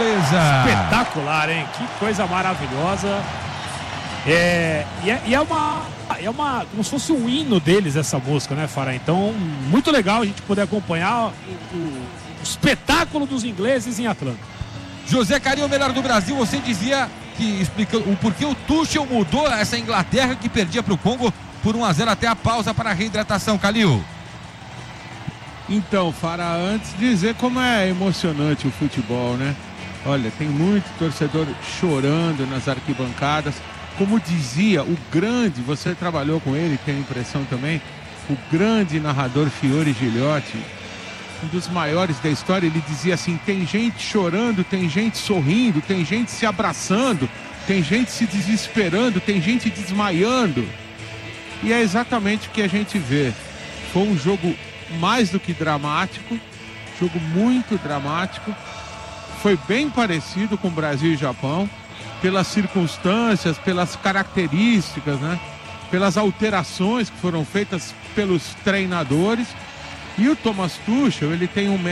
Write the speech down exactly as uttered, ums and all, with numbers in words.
coisa! Espetacular, hein? Que coisa maravilhosa. É, e é, e é uma, é uma, como se fosse um hino deles essa música, né, Fará? Então, muito legal a gente poder acompanhar o, o, o espetáculo dos ingleses em Atlanta. José Carinho, o melhor do Brasil, você dizia que explica o porquê o Tuchel mudou essa Inglaterra que perdia para o Congo por um a zero até a pausa para a reidratação, Calil. Então, Fará, antes dizer como é emocionante o futebol, né? Olha, tem muito torcedor chorando nas arquibancadas. Como dizia o grande, você trabalhou com ele, tem a impressão também, o grande narrador Fiore Gilhote, um dos maiores da história, ele dizia assim: tem gente chorando, tem gente sorrindo, tem gente se abraçando, tem gente se desesperando, tem gente desmaiando. E é exatamente o que a gente vê. Foi um jogo mais do que dramático, jogo muito dramático, foi bem parecido com Brasil e Japão, pelas circunstâncias, pelas características, né? Pelas alterações que foram feitas pelos treinadores. E o Thomas Tuchel, ele tem um